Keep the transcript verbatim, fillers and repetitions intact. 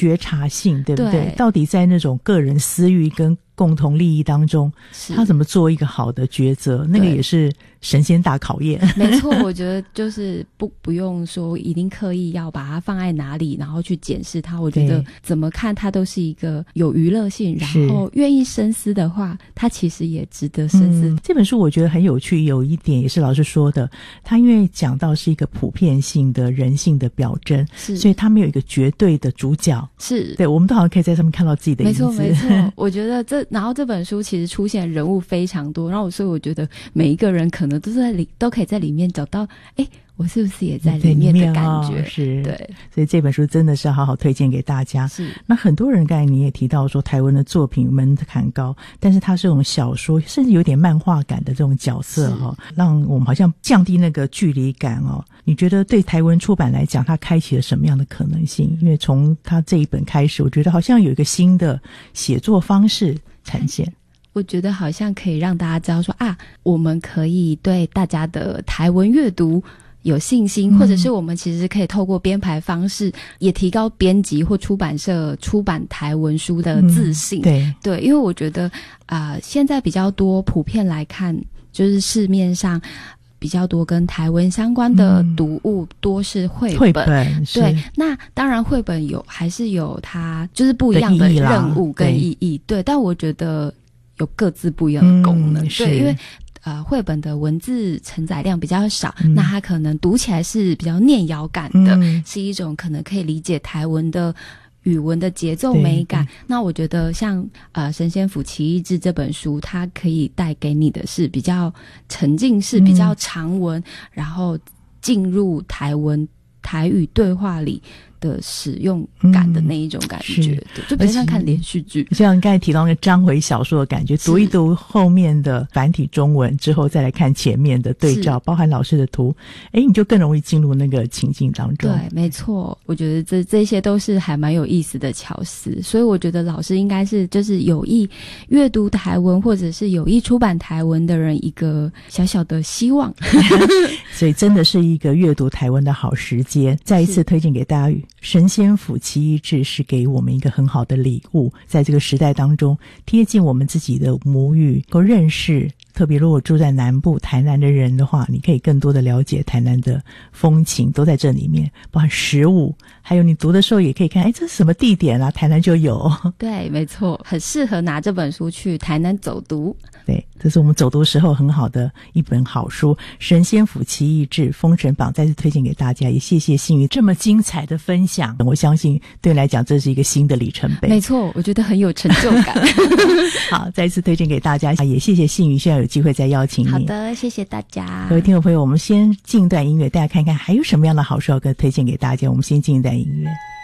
觉察性，对不对？ 对， 到底在那种个人私欲跟共同利益当中，他怎么做一个好的抉择，那个也是神仙大考验。 没错，我觉得就是不不用说一定刻意要把它放在哪里，然后去检视它。我觉得怎么看它都是一个有娱乐性，然后愿意深思的话，它其实也值得深思、 嗯、这本书我觉得很有趣，有一点也是老师说的，他因为讲到是一个普遍性的人性的表征，是，所以他没有一个绝对的主角， 是， 对，我们都好像可以在上面看到自己的影子。 没错没错，我觉得这然后这本书其实出现人物非常多，然后所以我觉得每一个人可能都是在里都可以在里面找到，哎，我是不是也在里面的感觉、哦、 是， 对， 所以这本书真的是要好好推荐给大家。 是， 那很多人刚才你也提到说台湾的作品门槛高，但是它是这种小说甚至有点漫画感的这种角色哦，让我们好像降低那个距离感哦。你觉得对台湾出版来讲它开启了什么样的可能性？因为从它这一本开始，我觉得好像有一个新的写作方式产现。 我觉得好像可以让大家知道说啊，我们可以对大家的台文阅读有信心、嗯、或者是我们其实可以透过编排方式也提高编辑或出版社出版台文书的自信、嗯、对对，因为我觉得啊、呃，现在比较多普遍来看，就是市面上比较多跟台文相关的读物多是绘本，绘本对，那当然绘本有还是有它就是不一样的任务跟意义， 对, 对，但我觉得有各自不一样的功能、嗯、对，因为呃，绘本的文字承载量比较少、嗯、那它可能读起来是比较念谣感的、嗯、是一种可能可以理解台文的语文的节奏美感。那我觉得像呃神仙府奇异志这本书，它可以带给你的是比较沉浸式、嗯、比较长文，然后进入台文台语对话里的使用感的那一种感觉、嗯、对，就比较像看连续剧， 像你刚才提到那个章回小说的感觉，读一读后面的繁体中文之后再来看前面的对照，包含老师的图，诶，你就更容易进入那个情境当中。 对，没错，我觉得这这些都是还蛮有意思的巧思，所以我觉得老师应该是就是有意阅读台文或者是有意出版台文的人一个小小的希望所以真的是一个阅读台文的好时间。再一次推荐给大家，神仙府奇异志是给我们一个很好的礼物，在这个时代当中贴近我们自己的母语，够认识，特别如果住在南部台南的人的话，你可以更多的了解台南的风情都在这里面，包含食物，还有你读的时候也可以看，哎，这是什么地点啊，台南就有。 对，没错，很适合拿这本书去台南走读。 对，这是我们走读时候很好的一本好书，神仙府奇异志封神榜再次推荐给大家，也谢谢信宇这么精彩的分享，我相信对你来讲这是一个新的里程碑。 没错，我觉得很有成就感好，再次推荐给大家，也谢谢信宇，希望有机会再邀请你。 好的，谢谢大家。 各位听众朋友，我们先进一段音乐，大家看看还有什么样的好书要推荐给大家，我们先进一段音乐。